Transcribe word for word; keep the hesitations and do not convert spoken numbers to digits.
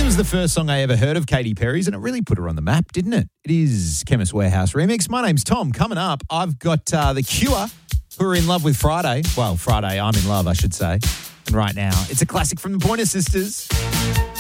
Williams, the first song I ever heard of Katy Perry's, and it really put her on the map, didn't it? It is Chemist Warehouse Remix. My name's Tom. Coming up, I've got uh, The Cure, who are in love with Friday. Well, Friday, I'm in love, I should say. And right now, it's a classic from the Pointer Sisters.